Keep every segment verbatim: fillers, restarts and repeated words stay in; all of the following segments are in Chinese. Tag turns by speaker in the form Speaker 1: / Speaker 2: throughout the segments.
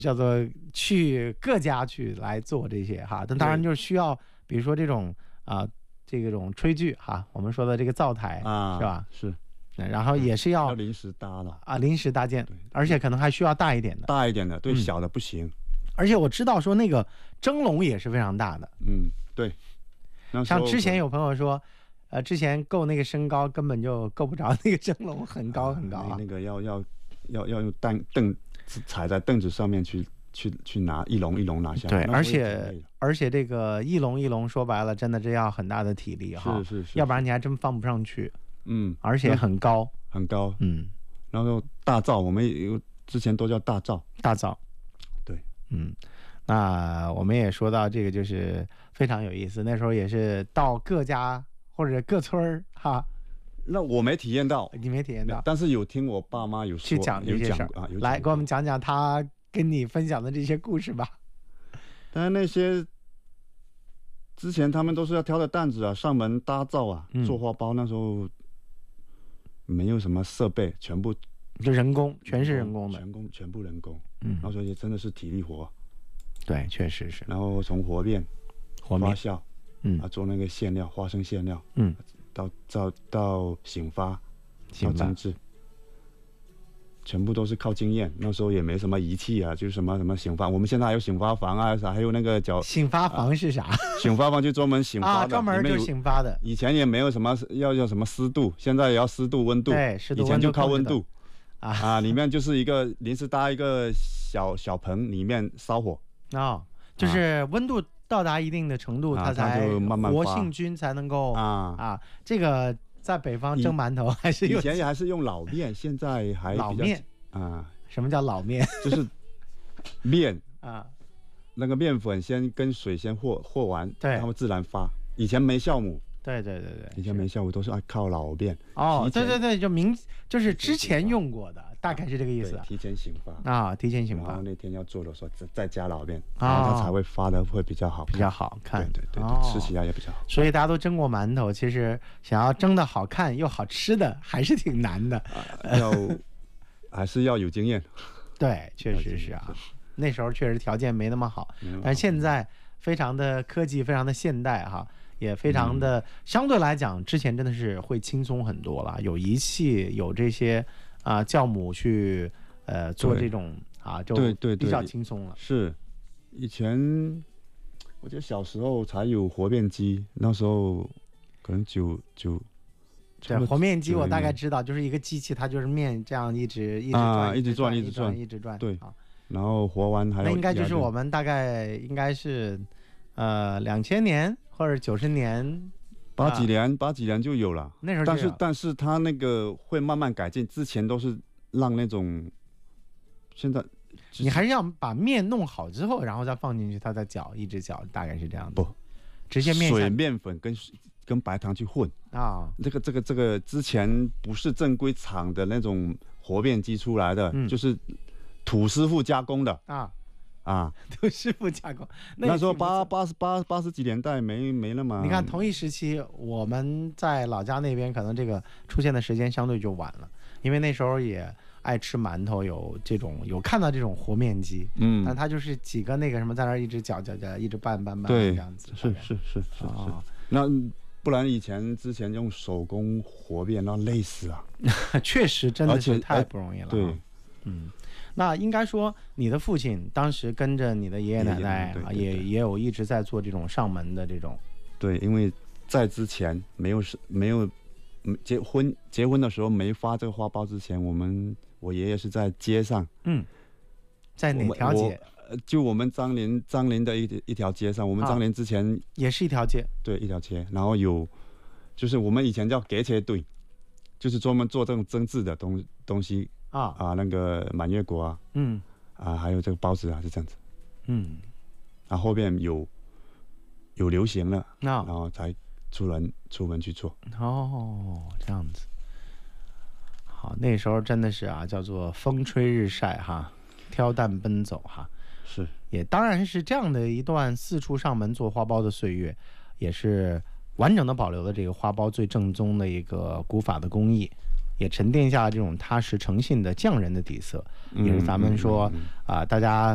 Speaker 1: 叫做去各家去来做这些哈。但当然就是需要，比如说这种啊、呃、这种炊具哈，我们说的这个灶台、啊、是吧？
Speaker 2: 是。
Speaker 1: 然后也是要、
Speaker 2: 嗯、要临时搭的
Speaker 1: 啊，临时搭建，而且可能还需要大一点的，
Speaker 2: 大一点的，对、嗯、小的不行。
Speaker 1: 而且我知道说那个蒸笼也是非常大的，
Speaker 2: 嗯，对。
Speaker 1: 像之前有朋友说，呃，之前够那个身高根本就够不着那个蒸笼，很高很高啊。
Speaker 2: 啊那, 那个要要要要用凳凳踩在凳子上面去去去拿一笼一笼拿下来。
Speaker 1: 对，而且而且这个一笼一笼说白了，真的这要很大的体力哈，
Speaker 2: 是是是，
Speaker 1: 要不然你还真放不上去。
Speaker 2: 嗯，
Speaker 1: 而且很高
Speaker 2: 很高，
Speaker 1: 嗯，
Speaker 2: 然后大灶我们有之前都叫大灶，
Speaker 1: 大灶，
Speaker 2: 对，
Speaker 1: 嗯，那我们也说到这个就是非常有意思，那时候也是到各家或者各村儿哈，
Speaker 2: 那我没体验到，
Speaker 1: 你没体验到，
Speaker 2: 但是有听我爸妈有说
Speaker 1: 去讲这些事儿啊，来给我们讲讲他跟你分享的这些故事吧。
Speaker 2: 但是那些之前他们都是要挑着担子啊，上门搭灶啊，嗯、做花包，那时候。没有什么设备，全部
Speaker 1: 就人工，全是人工的，
Speaker 2: 全工全部人工。
Speaker 1: 嗯，
Speaker 2: 然后所以真的是体力活。
Speaker 1: 对，确实是。
Speaker 2: 然后从和面、
Speaker 1: 发
Speaker 2: 酵，
Speaker 1: 嗯，
Speaker 2: 啊，做那个馅料，花生馅料，
Speaker 1: 嗯，
Speaker 2: 到到到醒发，到蒸制，全部都是靠经验。那时候也没什么仪器啊，就是什么什么醒发，我们现在还有醒发房啊，还有那个叫
Speaker 1: 醒发房是啥？
Speaker 2: 啊、醒发房就专门醒发的，
Speaker 1: 啊，专门就醒发的。
Speaker 2: 以前也没有什么要要什么湿度，现在也要湿度、温度。
Speaker 1: 对，湿度、
Speaker 2: 以前就靠温度。
Speaker 1: 啊
Speaker 2: 啊，里面就是一个临时搭一个小小盆，里面烧火。
Speaker 1: 哦，就是温度到达一定的程度，
Speaker 2: 啊、
Speaker 1: 它才
Speaker 2: 就慢慢
Speaker 1: 活性菌才能够
Speaker 2: 啊
Speaker 1: 啊。这个在北方蒸馒头还是有
Speaker 2: 以前也还是用老面，现在还比较
Speaker 1: 老面
Speaker 2: 啊。
Speaker 1: 什么叫老面？
Speaker 2: 就是面
Speaker 1: 啊，
Speaker 2: 那个面粉先跟水先和和完，
Speaker 1: 对，
Speaker 2: 它会自然发。以前没酵母。
Speaker 1: 对对对对，
Speaker 2: 以前没酵母都是靠老面。
Speaker 1: 哦，对对对，就明就是之前用过的，大概是这个意思。
Speaker 2: 提前醒发
Speaker 1: 啊，提前醒发。
Speaker 2: 然后那天要做的时候再再加老面，然后它才会发的会比较好，
Speaker 1: 比较好看。
Speaker 2: 对对对，
Speaker 1: 哦、
Speaker 2: 吃起来也比较好。
Speaker 1: 所以大家都蒸过馒头，其实想要蒸的好看又好吃的，还是挺难的。
Speaker 2: 啊、要还是要有经验。
Speaker 1: 对，确实是啊，那时候确实条件没那么好，但现在非常的科技，非常的现代哈。也非常的、嗯、相对来讲，之前真的是会轻松很多了，有仪器，有这些啊、呃、酵母去呃做这种啊，就比较轻松了。
Speaker 2: 是，以前我记得小时候才有和面机，那时候可能九九。
Speaker 1: 对，和面机我大概知道，就是一个机器，它就是面这样一直一直转、
Speaker 2: 啊、一直转
Speaker 1: 一
Speaker 2: 直转
Speaker 1: 一直转。
Speaker 2: 对
Speaker 1: 啊，
Speaker 2: 然后和完还有
Speaker 1: 那应该就是我们大概应该是呃两千年。或者九十年，
Speaker 2: 八几年，八几年就有了。
Speaker 1: 那时候，
Speaker 2: 但是但是它那个会慢慢改进，之前都是让那种，现在
Speaker 1: 你还是要把面弄好之后，然后再放进去，它再搅，一直搅，大概是这样的。
Speaker 2: 不，
Speaker 1: 直接面
Speaker 2: 水面粉跟跟白糖去混
Speaker 1: 啊。
Speaker 2: 这个这个这个之前不是正规厂的那种和面机出来的，嗯、就是土师傅加工的
Speaker 1: 啊。
Speaker 2: 啊，
Speaker 1: 都师傅加工。
Speaker 2: 那, 那时候八八十八八十几年代没没那么。
Speaker 1: 你看同一时期，我们在老家那边可能这个出现的时间相对就晚了，因为那时候也爱吃馒头，有这种有看到这种和面机，嗯，但它就是几个那个什么在那儿一直搅搅搅，一直拌拌拌这样子。
Speaker 2: 是是是是是、哦。那不然以前之前用手工和面，那累死啊！
Speaker 1: 确实真的是太不容易了。
Speaker 2: 对，
Speaker 1: 嗯。那应该说，你的父亲当时跟着你的爷爷奶奶啊，也也有一直在做这种上门的这种。
Speaker 2: 对，因为在之前没有没有结婚结婚的时候没发这个花包之前，我们我爷爷是在街上。
Speaker 1: 嗯，在哪条街？
Speaker 2: 就我们张林张林的一一条街上，我们张林之前、
Speaker 1: 啊、也是一条街。
Speaker 2: 对，一条街，然后有就是我们以前叫给切队，就是专门做这种蒸制的东东西。啊啊，那个满月果啊，嗯，啊，还有这个包子啊，是这样子，嗯，然后后面有有流行了，那、啊、然后才出门出门去做。
Speaker 1: 哦，这样子，好，那时候真的是啊，叫做风吹日晒哈，挑担奔走哈，
Speaker 2: 是，
Speaker 1: 也当然是这样的一段四处上门做花包的岁月，也是完整的保留了这个花包最正宗的一个古法的工艺。也沉淀下这种踏实诚信的匠人的底色，也是咱们说啊、呃，大家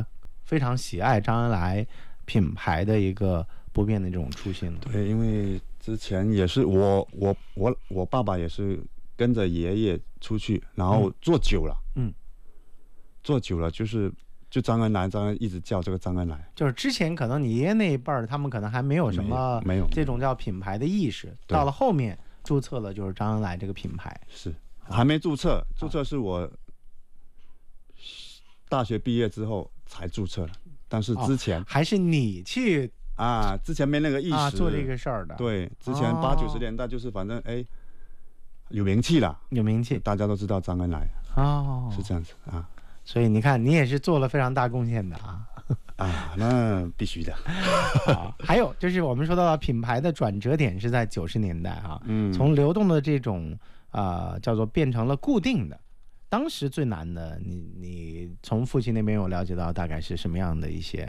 Speaker 1: 非常喜爱张恩来品牌的一个不变的这种初心。
Speaker 2: 对，因为之前也是我我我我爸爸也是跟着爷爷出去，然后做久了，嗯，做久了就是就张恩来，张恩一直叫这个张恩来。
Speaker 1: 就是之前可能你爷爷那一辈儿，他们可能还没有什么
Speaker 2: 没有
Speaker 1: 这种叫品牌的意识，到了后面注册了就是张恩来这个品牌。
Speaker 2: 是还没注册，注册是我大学毕业之后才注册的，但是之前、
Speaker 1: 哦、还是你去
Speaker 2: 啊，之前没那个意识、啊、
Speaker 1: 做这个事儿的。
Speaker 2: 对，之前八九十年代就是反正哎有名气了，
Speaker 1: 有名气，
Speaker 2: 大家都知道张恩来哦，是这样子啊。
Speaker 1: 所以你看，你也是做了非常大贡献的啊。
Speaker 2: 啊，那必须的。
Speaker 1: 还有就是我们说到了品牌的转折点是在九十年代啊，嗯，从流动的这种啊、呃、叫做变成了固定的。当时最难的，你你从父亲那边有了解到大概是什么样的一些？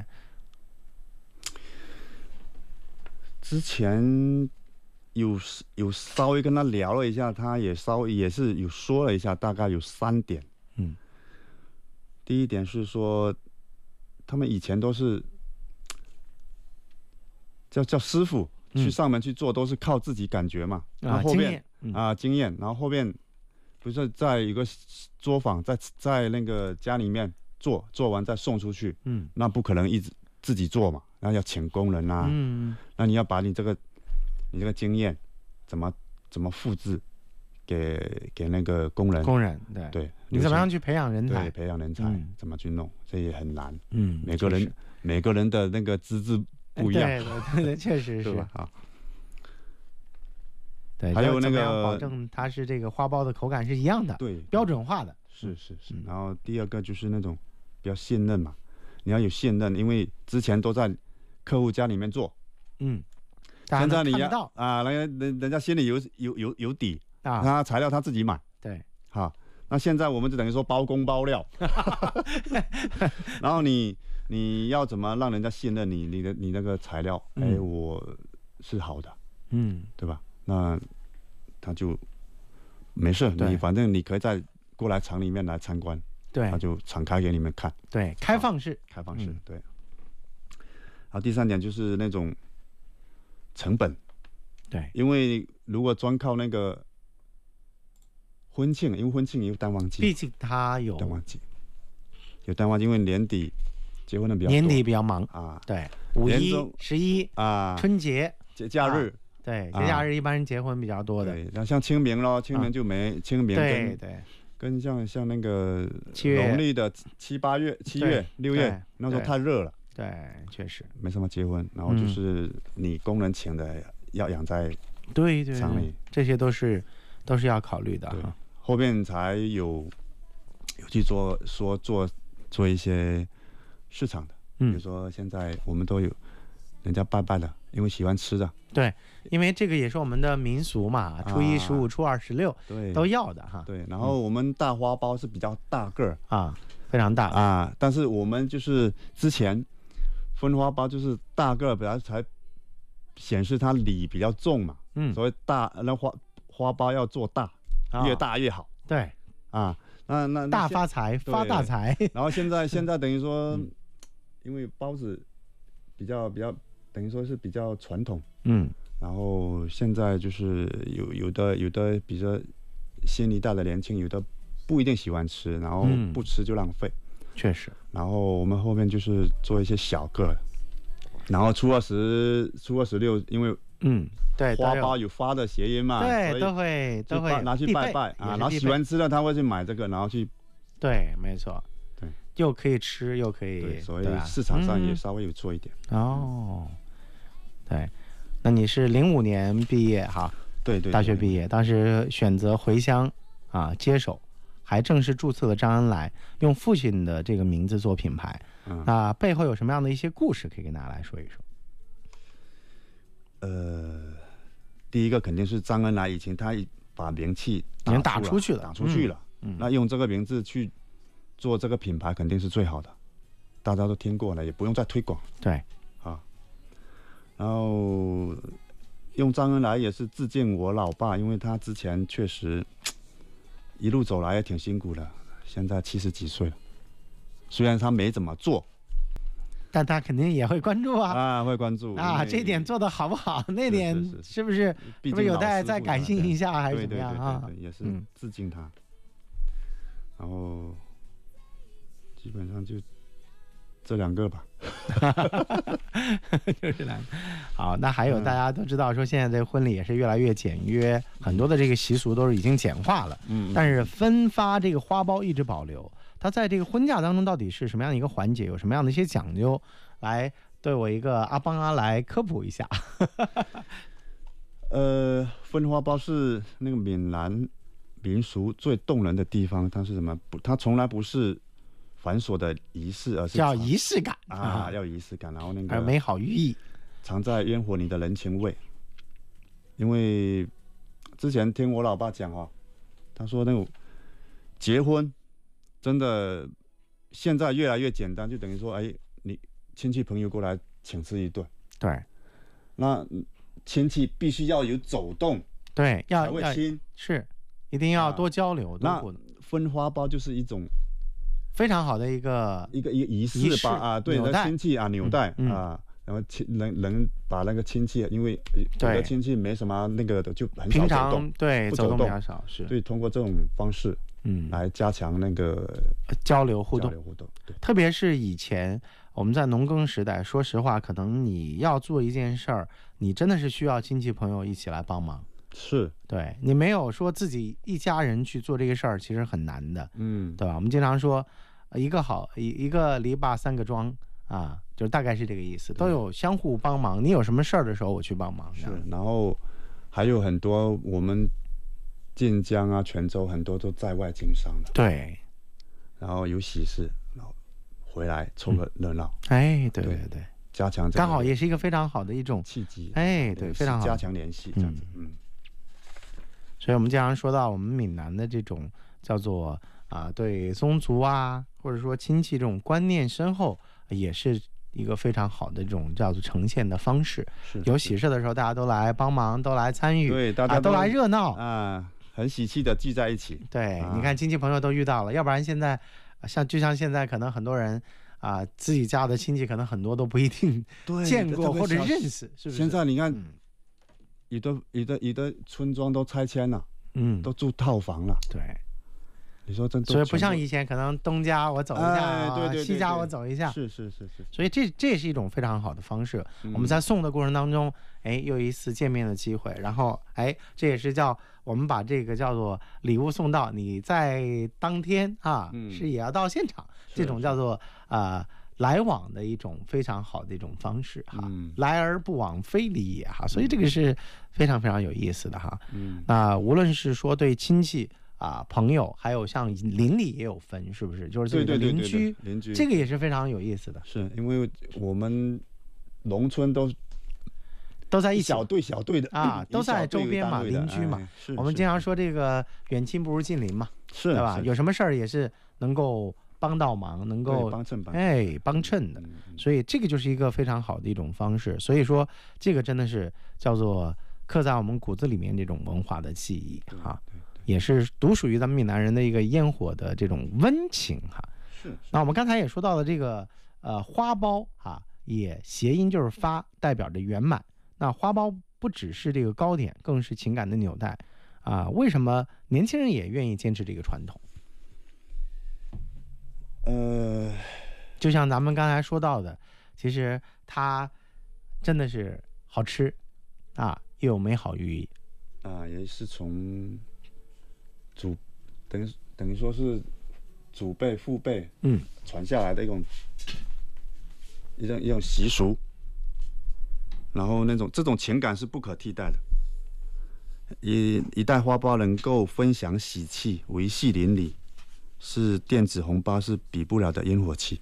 Speaker 2: 之前有有稍微跟他聊了一下，他也稍微也是有说了一下，大概有三点。嗯，第一点是说，他们以前都是叫叫师傅去上门去做，嗯、都是靠自己感觉嘛。然后后面啊经验、嗯，然后后面。不是在一个作坊，在在那个家里面做，做完再送出去，嗯，那不可能一直自己做嘛，那要请工人啊，嗯，那你要把你这个你这个经验怎么怎么复制给给那个工人，
Speaker 1: 工人对对，你怎么样去培养人才？
Speaker 2: 对，培养人才、嗯、怎么去弄，这也很难，嗯，每个人每个人的那个资质不一样，
Speaker 1: 对对对，确实是
Speaker 2: 啊。
Speaker 1: 对，
Speaker 2: 还有那个
Speaker 1: 保证它是这个花苞的口感是一样的，
Speaker 2: 对，
Speaker 1: 标准化的。
Speaker 2: 是是是。然后第二个就是那种比较信任嘛，你要有信任，因为之前都在客户家里面做，嗯，现在你要啊，那人人家心里有有有有底啊，他材料他自己买，
Speaker 1: 对，
Speaker 2: 好，那现在我们就等于说包工包料，然后你你要怎么让人家信任你？你的你那个材料，哎、嗯欸，我是好的，嗯，对吧？那他就没事，你反正你可以在过来厂里面来参观，对，他就敞开给你们看，
Speaker 1: 对，开放式，
Speaker 2: 开放式，嗯、对。然后第三点就是那种成本，
Speaker 1: 对，
Speaker 2: 因为如果专靠那个婚庆，因为婚庆有淡旺季，
Speaker 1: 毕竟它有
Speaker 2: 淡旺季，有淡旺季，因为年底结婚的比较多，
Speaker 1: 年底比较忙
Speaker 2: 啊，
Speaker 1: 对，五一、十一啊，春节
Speaker 2: 节假日。
Speaker 1: 啊对，节假日一般人结婚比较多的。
Speaker 2: 对，然后像清明咯，清明就没、啊、清明跟
Speaker 1: 对对，
Speaker 2: 跟像像那个农历的七八月、七月、六月那时候太热了。
Speaker 1: 对，确实
Speaker 2: 没什么结婚，然后就是你工人请的要养在
Speaker 1: 对对
Speaker 2: 厂里，
Speaker 1: 这些都是都是要考虑的哈。
Speaker 2: 后面才有有去做说做做一些市场的，嗯，比如说现在我们都有人家拜拜的，因为喜欢吃的。
Speaker 1: 对，因为这个也是我们的民俗嘛，初一、十五、初二、十六都要的哈。
Speaker 2: 对，然后我们大花苞是比较大个儿
Speaker 1: 啊，非常大
Speaker 2: 啊，但是我们就是之前分花苞就是大个儿，本来才显示它理比较重嘛。嗯，所以大那花花苞要做大，越大越好。
Speaker 1: 对，
Speaker 2: 啊，那那
Speaker 1: 大发财，发大财。
Speaker 2: 然后现在现在等于说，因为包子比较比较。等于说是比较传统，嗯，然后现在就是有有的有的，比如说新一代的年轻，有的不一定喜欢吃，然后不吃就浪费，
Speaker 1: 确实。
Speaker 2: 然后我们后面就是做一些小个的，然后初二十、初二十六，因为
Speaker 1: 嗯，对，
Speaker 2: 花苞有发的谐音嘛，
Speaker 1: 对，都会都会
Speaker 2: 拿去拜拜啊，然后喜欢吃的他会去买这个，然后去，
Speaker 1: 对，没错，
Speaker 2: 对，
Speaker 1: 又可以吃又可以，
Speaker 2: 对，所以市场上也稍微有做一点
Speaker 1: 哦。对，那你是零五年毕业哈？
Speaker 2: 对 对, 对，
Speaker 1: 大学毕业，当时选择回乡啊接手，还正式注册了张恩来，用父亲的这个名字做品牌。嗯，那背后有什么样的一些故事可以跟大家来说一说？
Speaker 2: 呃，第一个肯定是张恩来以前他把名气
Speaker 1: 已经打出去了，
Speaker 2: 打出去了。嗯，那用这个名字去做这个品牌肯定是最好的，大家都听过了，也不用再推广。
Speaker 1: 对。
Speaker 2: 然后用张恩来也是致敬我老爸，因为他之前确实一路走来也挺辛苦的，现在七十几岁了。虽然他没怎么做，
Speaker 1: 但他肯定也会关注啊，
Speaker 2: 啊，会关注
Speaker 1: 啊，这点做的好不好，那点是不是是不是有待再改进一下，还是怎么样啊？
Speaker 2: 对对对对，也是致敬他。然后基本上就这两个吧。
Speaker 1: 就是两个。好，那还有大家都知道说，现在这个婚礼也是越来越简约，很多的这个习俗都是已经简化了。嗯。但是分发这个花苞一直保留。它在这个婚嫁当中到底是什么样的一个环节，有什么样的一些讲究？来，对我一个阿邦阿来科普一下。
Speaker 2: 呃，分花苞是那个闽南民俗最动人的地方，它是什么？不，它从来不是繁琐的仪式，而是
Speaker 1: 叫仪式感
Speaker 2: 啊，要仪式感，然后那个
Speaker 1: 而美好寓意，
Speaker 2: 藏在烟火里的人情味。因为之前听我老爸讲哦，他说那种结婚。真的，现在越来越简单，就等于说，哎，你亲戚朋友过来请吃一顿，
Speaker 1: 对，
Speaker 2: 那亲戚必须要有走动，
Speaker 1: 对，要
Speaker 2: 才会亲，
Speaker 1: 是，一定要多交流。
Speaker 2: 那分花苞就是一种
Speaker 1: 非常好的一个
Speaker 2: 一个一个仪式吧，啊，对，那亲戚啊，纽带啊，然后亲能能把那个亲戚，因为有的亲戚没什么那个的，就很少走动，
Speaker 1: 对，走动比较少，是，
Speaker 2: 对，通过这种方式。嗯，来加强那个
Speaker 1: 交流互动，
Speaker 2: 交流互动。对，
Speaker 1: 特别是以前我们在农耕时代，说实话，可能你要做一件事儿，你真的是需要亲戚朋友一起来帮忙。
Speaker 2: 是，
Speaker 1: 对你没有说自己一家人去做这个事儿，其实很难的。嗯，对吧？我们经常说，一个好一一个篱笆三个桩啊，就是大概是这个意思，都有相互帮忙。你有什么事儿的时候，我去帮忙。
Speaker 2: 是，然后还有很多我们。晋江啊，泉州很多都在外经商的，
Speaker 1: 对，
Speaker 2: 然后有喜事，然后回来凑个热闹，
Speaker 1: 嗯，哎，对对对，
Speaker 2: 加强
Speaker 1: 刚好也是一个非常好的一种
Speaker 2: 契机，
Speaker 1: 哎，对，非常好，
Speaker 2: 加强联系这样子，嗯。
Speaker 1: 所以我们经常说到我们闽南的这种叫做啊、呃，对宗族啊，或者说亲戚这种观念深厚，也是一个非常好的这种叫做呈现的方式。
Speaker 2: 是，
Speaker 1: 有喜事的时候，大家都来帮忙，都来参与，
Speaker 2: 对，大家
Speaker 1: 都,、啊、都来热闹
Speaker 2: 啊。很喜气的聚在一起，
Speaker 1: 对、
Speaker 2: 啊，
Speaker 1: 你看亲戚朋友都遇到了，要不然现在像就像现在可能很多人啊、呃，自己家的亲戚可能很多都不一定见过或者认识，是不是？
Speaker 2: 现在你看，嗯、有的有的有的村庄都拆迁了，嗯，都住套房了，
Speaker 1: 对。
Speaker 2: 你说真，
Speaker 1: 所以不像以前，可能东家我走一下，
Speaker 2: 哎、对对对对
Speaker 1: 西家我走一下，
Speaker 2: 是是是是。
Speaker 1: 所以这这也是一种非常好的方式。嗯、我们在送的过程当中，哎，又一次见面的机会，然后哎，这也是叫我们把这个叫做礼物送到你在当天啊，嗯、是也要到现场，这种叫做啊、呃、来往的一种非常好的一种方式哈。嗯、来而不往非礼也哈，所以这个是非常非常有意思的哈。嗯，那无论是说对亲戚。啊，朋友，还有像邻里也有分，是不是？就是这个邻居，
Speaker 2: 邻居，
Speaker 1: 这个也是非常有意思的。
Speaker 2: 是因为我们农村都
Speaker 1: 都在一起，
Speaker 2: 小队小队的
Speaker 1: 啊，都在周边嘛，邻居嘛。
Speaker 2: 哎、
Speaker 1: 我们经常说这个远亲不如近邻嘛，
Speaker 2: 是，
Speaker 1: 对吧？有什么事儿也是能够帮到忙，能够
Speaker 2: 帮衬，
Speaker 1: 哎，帮衬的。所以这个就是一个非常好的一种方式。所以说，这个真的是叫做刻在我们骨子里面这种文化的记忆哈。也是独属于咱们闽南人的一个烟火的这种温情哈。
Speaker 2: 是。
Speaker 1: 那我们刚才也说到了这个呃花苞哈，也谐音就是发，代表着圆满。那花苞不只是这个糕点，更是情感的纽带啊。为什么年轻人也愿意坚持这个传统？
Speaker 2: 呃，
Speaker 1: 就像咱们刚才说到的，其实它真的是好吃啊，又有美好寓意
Speaker 2: 啊，也是从。祖等于等于说是祖辈父辈嗯传下来的一种一种一种习俗，然后那种这种情感是不可替代的。一一袋花苞能够分享喜气，维系邻里，是电子红包是比不了的烟火气。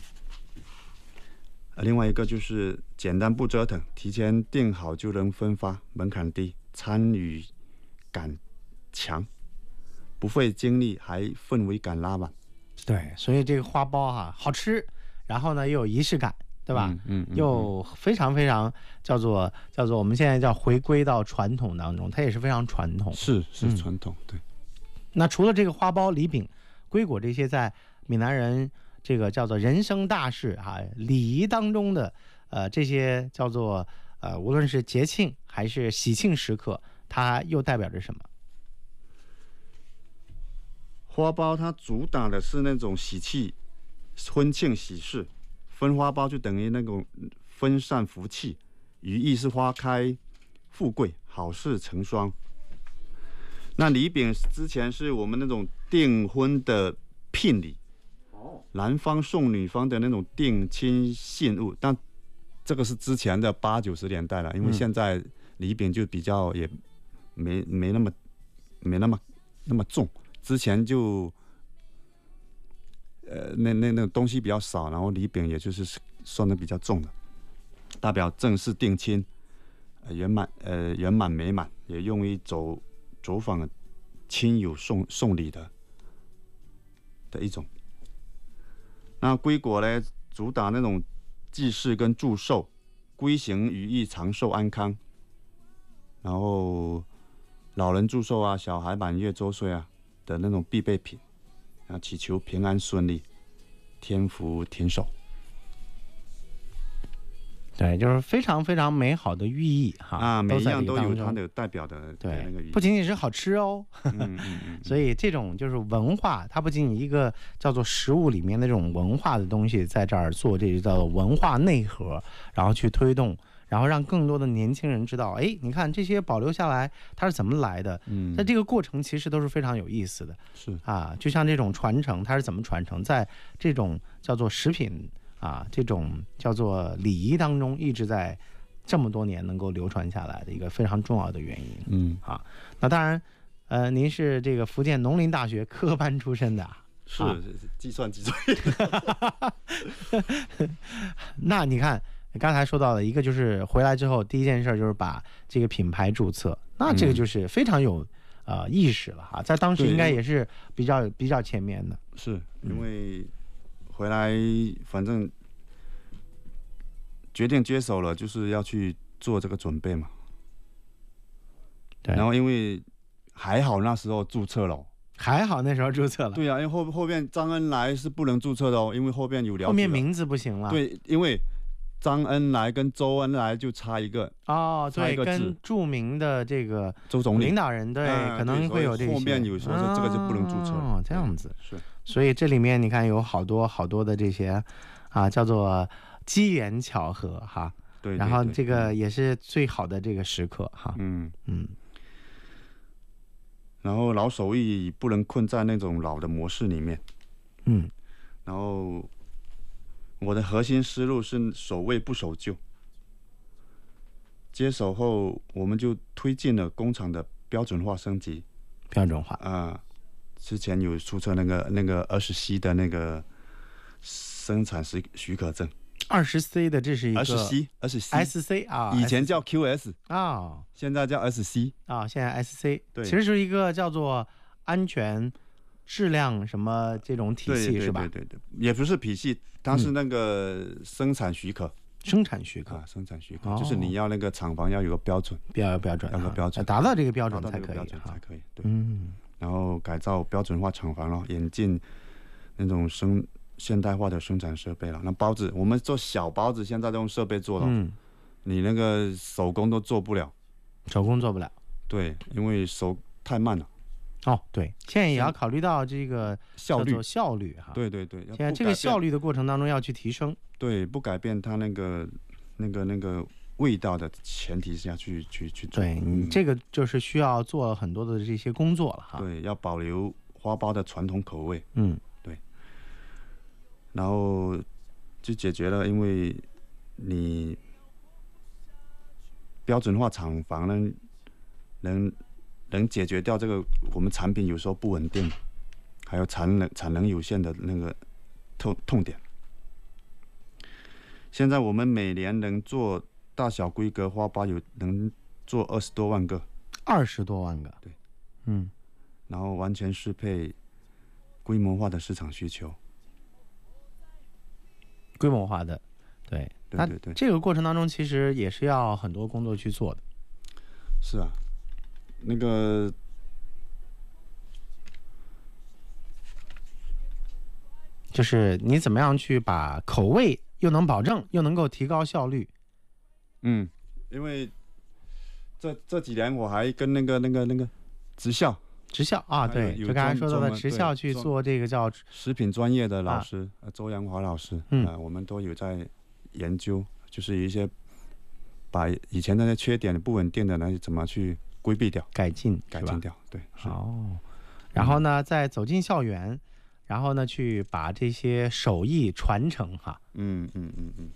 Speaker 2: 另外一个就是简单不折腾，提前订好就能分发，门槛低，参与感强。不费精力，还氛围感拉满。
Speaker 1: 对，所以这个花苞哈、啊、好吃，然后呢又有仪式感，对吧？嗯，嗯嗯又非常非常叫做叫做我们现在叫回归到传统当中，它也是非常传统。
Speaker 2: 是是传统、嗯，对。
Speaker 1: 那除了这个花苞、礼饼、龟果这些在闽南人这个叫做人生大事哈、啊，礼仪当中的呃这些叫做呃无论是节庆还是喜庆时刻，它又代表着什么？
Speaker 2: 花苞它主打的是那种喜气、婚庆喜事，分花苞就等于那种分散福气，寓意是花开富贵，好事成双。那礼饼之前是我们那种订婚的聘礼，男方送女方的那种定亲信物，但这个是之前的八九十年代了，因为现在礼饼就比较也没没那么没那么那么重，之前就呃那那那东西比较少，然后礼饼也就是算的比较重的，代表正式定亲，圆满呃圆满美满，也用于走走访亲友送送礼的的一种。那龟果呢，主打那种祭祀跟祝寿，龟形寓意长寿安康，然后老人祝寿啊，小孩满月周岁啊的那种必备品，啊，祈求平安顺利，天福天寿。
Speaker 1: 对，就是非常非常美好的寓意哈
Speaker 2: 啊，每一样都有它的代表的
Speaker 1: 对
Speaker 2: 那个寓意，
Speaker 1: 不仅仅是好吃哦，
Speaker 2: 嗯嗯嗯
Speaker 1: 所以这种就是文化，它不仅仅一个叫做食物里面的这种文化的东西，在这儿做这个叫做文化内核，然后去推动，然后让更多的年轻人知道，哎，你看这些保留下来它是怎么来的，嗯，在这个过程其实都是非常有意思的，
Speaker 2: 是
Speaker 1: 啊，就像这种传承，它是怎么传承，在这种叫做食品。啊，这种叫做礼仪当中，一直在这么多年能够流传下来的一个非常重要的原因。
Speaker 2: 嗯，
Speaker 1: 啊，那当然，呃，您是这个福建农林大学科班出身的，
Speaker 2: 是、啊、计算机专
Speaker 1: 业。那你看，刚才说到的一个就是回来之后第一件事就是把这个品牌注册，那这个就是非常有、嗯、呃意识了哈，在当时应该也是比较比较前面的。
Speaker 2: 是因为。回来，反正决定接手了，就是要去做这个准备嘛。
Speaker 1: 对。
Speaker 2: 然后因为还好那时候注册了，
Speaker 1: 还好那时候注册了。
Speaker 2: 对啊，因为后后面张恩来是不能注册的哦，因为后面有了解。
Speaker 1: 后面名字不行了。
Speaker 2: 对，因为张恩来跟周恩来就差一个
Speaker 1: 哦，
Speaker 2: 对，
Speaker 1: 跟著名的这个
Speaker 2: 周总理
Speaker 1: 领导人对、嗯，可能会有这个。
Speaker 2: 后面有说是这个就不能注册了。
Speaker 1: 哦，这样子
Speaker 2: 是。
Speaker 1: 所以这里面你看有好多好多的这些，啊，叫做机缘巧合哈。
Speaker 2: 对, 对, 对。
Speaker 1: 然后这个也是最好的这个时刻哈。
Speaker 2: 嗯
Speaker 1: 嗯。
Speaker 2: 然后老手艺不能困在那种老的模式里面。
Speaker 1: 嗯。
Speaker 2: 然后我的核心思路是守卫不守旧。接手后，我们就推进了工厂的标准化升级。
Speaker 1: 标准化
Speaker 2: 啊。呃之前有注册那个那个二十 C 的那个生产许许可证，
Speaker 1: 二十 C 的这是一个
Speaker 2: 二十 C 二十 C
Speaker 1: S C 啊，
Speaker 2: 以前叫 Q S
Speaker 1: 啊、哦，
Speaker 2: 现在叫 S C
Speaker 1: 啊、哦，现在 S C
Speaker 2: 对，
Speaker 1: 其实是一个叫做安全质量什么这种体系是吧？
Speaker 2: 对对对对，也不是体系，它是那个生产许可。
Speaker 1: 嗯生产许可，
Speaker 2: 啊、生产许可、哦、就是你要那个厂房要有个标准，
Speaker 1: 标标准，
Speaker 2: 要个标准，
Speaker 1: 达到这个标准才可以，
Speaker 2: 标准才可以。对，
Speaker 1: 嗯。
Speaker 2: 然后改造标准化厂房了，引进那种生现代化的生产设备了。那包子，我们做小包子，现在都用设备做了，嗯，你那个手工都做不了，
Speaker 1: 手工做不了，
Speaker 2: 对，因为手太慢了。
Speaker 1: 哦，对，现在也要考虑到这个
Speaker 2: 效率，
Speaker 1: 效率哈。
Speaker 2: 对对对，
Speaker 1: 现在这个效率的过程当中要去提升。
Speaker 2: 对，不改变它那个那个那个味道的前提下去去去做。
Speaker 1: 对，你这个就是需要做很多的这些工作了哈。
Speaker 2: 对，要保留花苞的传统口味。
Speaker 1: 嗯，
Speaker 2: 对。然后就解决了，因为你标准化厂房呢，能能解决掉这个我们产品有时候不稳定，还有产能产能有限的那个痛痛点。现在我们每年能做大小规格花苞有能做二十多万个，
Speaker 1: 二十多万个，
Speaker 2: 对，
Speaker 1: 嗯，
Speaker 2: 然后完全适配规模化的市场需求，
Speaker 1: 规模化的，对，
Speaker 2: 对对对，
Speaker 1: 这个过程当中其实也是要很多工作去做的。
Speaker 2: 是啊，那个
Speaker 1: 就是你怎么样去把口味又能保证，又能够提高效率。
Speaker 2: 嗯，因为这这几年我还跟那个那个那个职校。
Speaker 1: 职校啊，对，就刚才说到的职校去做这个叫
Speaker 2: 食品专业的老师，啊、周阳华老师，嗯、呃，我们都有在研究，就是有一些把以前那些缺点不稳定的呢，怎么去规避掉、
Speaker 1: 改进、
Speaker 2: 改进掉，对。
Speaker 1: 哦，然后呢，再走进校园，然后呢，去把这些手艺传承哈。
Speaker 2: 嗯嗯嗯嗯，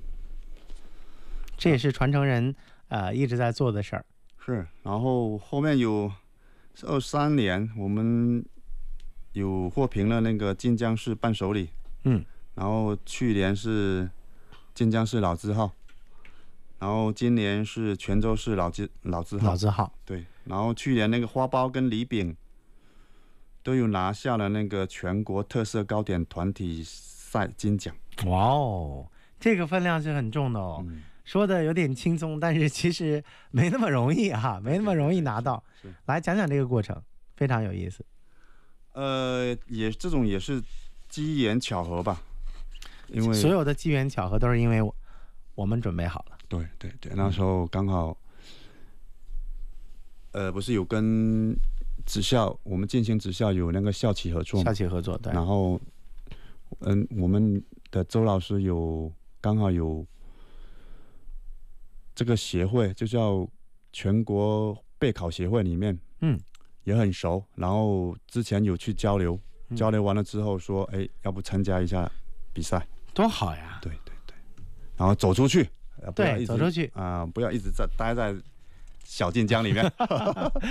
Speaker 1: 这也是传承人呃一直在做的事儿。
Speaker 2: 是，然后后面有。二三年，我们有获评了那个晋江市伴手礼，
Speaker 1: 嗯，
Speaker 2: 然后去年是晋江市老字号，然后今年是泉州市老字老字号，
Speaker 1: 老字号，
Speaker 2: 对，然后去年那个花苞跟礼饼都有拿下了那个全国特色糕点团体赛金奖。
Speaker 1: 哇哦，这个分量是很重的哦。嗯，说的有点轻松，但是其实没那么容易啊，没那么容易拿到。来讲讲这个过程，非常有意思。
Speaker 2: 呃，也这种也是机缘巧合吧，因为
Speaker 1: 所有的机缘巧合都是因为我我们准备好了。
Speaker 2: 对对对，那时候刚好，呃，不是有跟职校，我们进行职校有那个校企合作，
Speaker 1: 校企合作对。
Speaker 2: 然后，嗯，我们的周老师有刚好有。这个协会就叫全国备考协会里面，
Speaker 1: 嗯，
Speaker 2: 也很熟。然后之前有去交流，
Speaker 1: 嗯、
Speaker 2: 交流完了之后说，哎，要不参加一下比赛？
Speaker 1: 多好呀！
Speaker 2: 对对对，然后走出去，
Speaker 1: 对，走出去
Speaker 2: 啊、呃，不要一直在待在小晋江里面。